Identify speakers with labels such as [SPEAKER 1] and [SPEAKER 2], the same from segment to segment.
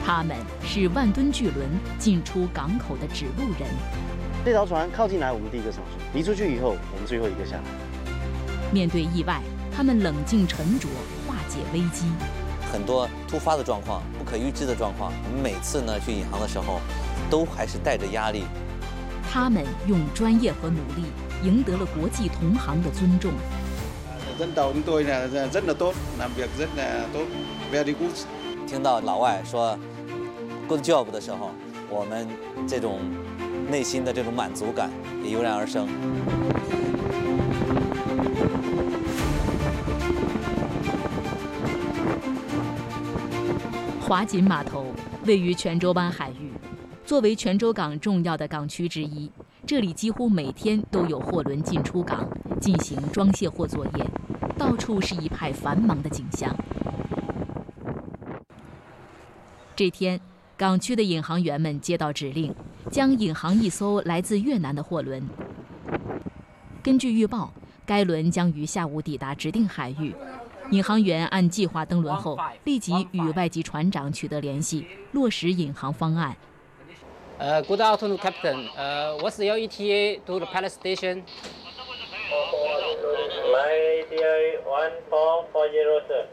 [SPEAKER 1] 他们是万吨巨轮进出港口的指路人。
[SPEAKER 2] 这条船靠近来，我们第一个上去；离出去以后，我们最后一个下来。
[SPEAKER 1] 面对意外，他们冷静沉着，化解危机。
[SPEAKER 3] 很多突发的状况、不可预知的状况，我们每次呢去引航的时候，都还是带着压力。
[SPEAKER 1] 他们用专业和努力赢得了国际同行的尊重。
[SPEAKER 4] Dân tàu chúng tôi là rất là tốt, làm việc rất là tốt, very good。
[SPEAKER 3] 听到老外说 "good job" 的时候，我们这种内心的这种满足感也油然而生。
[SPEAKER 1] 华锦码头位于泉州湾海域，作为泉州港重要的港区之一，这里几乎每天都有货轮进出港，进行装卸货作业，到处是一派繁忙的景象。这天，港区的引航员们接到指令，将引航一艘来自越南的货轮。根据预报，该轮将于下午抵达指定海域。引航员按计划登轮后，立即与外籍船长取得联系，落实引航方案。
[SPEAKER 5] Good afternoon, Captain. What's your ETA to the Palace Station?
[SPEAKER 6] My ETA 1440, sir.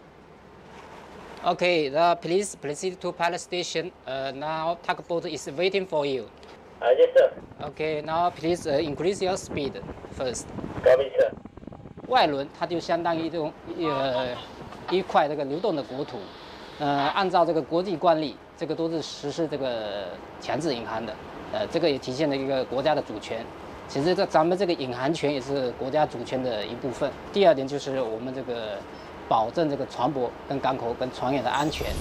[SPEAKER 5] Okay, please proceed to Palace Station. Now tugboat is waiting for you.
[SPEAKER 6] Yes, sir.
[SPEAKER 5] Okay, now please increase your speed first.
[SPEAKER 6] Copy, sir.
[SPEAKER 5] 外轮它就相当于一块这个流动的国土，按照这个国际惯例，这个都是实施这个强制引航的，这个也体现了一个国家的主权。其实咱们这个引航权也是国家主权的一部分。第二点就是我们这个保证这个船舶跟港口跟船员的安全。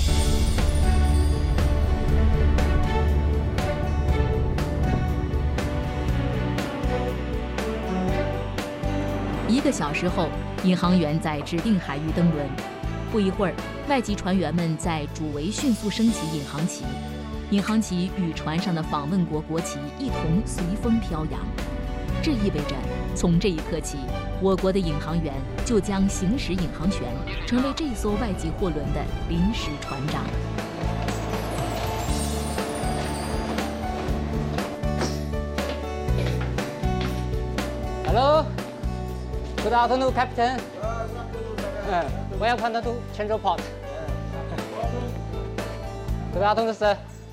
[SPEAKER 1] 1个小时后，引航员在指定海域登轮。不一会儿，外籍船员们在主桅迅速升起引航旗，引航旗与船上的访问国国旗一同随风飘扬。这意味着，从这一刻起，我国的引航员就将行使引航权，成为这艘外籍货轮的临时船长。
[SPEAKER 5] Hello.Good afternoon, Captain. Welcome to Central Port. Good afternoon, sir.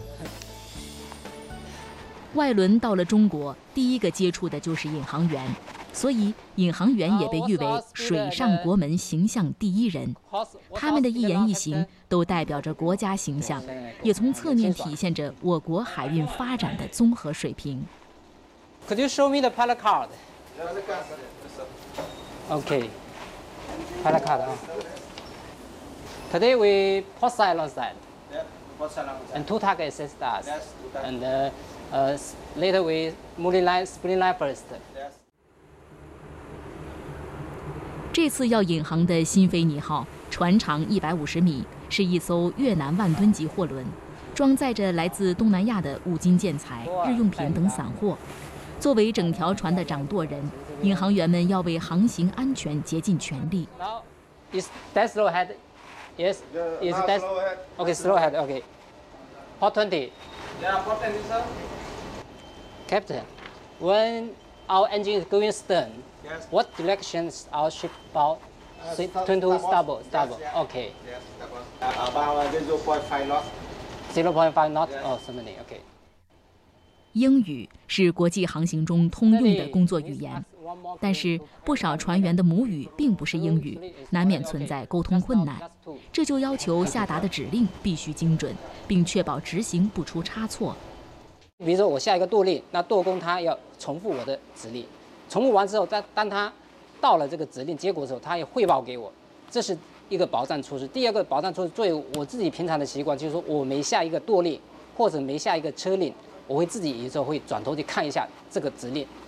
[SPEAKER 1] 外轮到了中国，第一个接触的就是引航员，所以引航员也被誉为水上国门形象第一人。他们的一言一行都代表着国家形象，也从侧面体现着我国海运发展的综合水平。
[SPEAKER 5] Could you show me the pilot card? Okay, pilot card. Today we port side alongside, and two tug assist us, and later we mooring line, spring line first.
[SPEAKER 1] 这次要引航的新菲尼号船长150米，是一艘越南万吨级货轮，装载着来自东南亚的五金建材、日用品等散货。作为整条船的掌舵人，引航员们要为航行安全竭尽全力。
[SPEAKER 5] Is that slow head? Yes. Is that? Okay, slow head. Okay. Port 20.
[SPEAKER 4] Yeah, port 20, sir.
[SPEAKER 5] Captain, when our engine is going stern,
[SPEAKER 4] Yes.
[SPEAKER 5] what direction is our ship bow? Turn to starboard. Starboard. Okay.
[SPEAKER 4] Yes, about 0.5 knots.
[SPEAKER 5] 0.5 knot. Oh, certainly. Okay.
[SPEAKER 1] 英语是国际航行中通用的工作语言，但是不少船员的母语并不是英语，难免存在沟通困难。这就要求下达的指令必须精准，并确保执行不出差错。
[SPEAKER 5] 比如说我下一个舵令，那舵工他要重复我的指令，重复完之后，当他到了这个指令结果的时候，他也汇报给我，这是一个保障措施。第二个保障措施，作为我自己平常的习惯，就是说我每下一个舵令或者每下一个车令，我会自己有时候会转头去看一下这个指令